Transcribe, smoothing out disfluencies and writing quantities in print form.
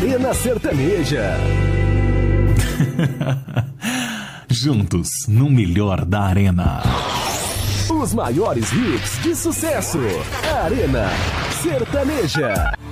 Arena Sertaneja. Juntos no melhor da Arena. Os maiores hits de sucesso. Arena Sertaneja.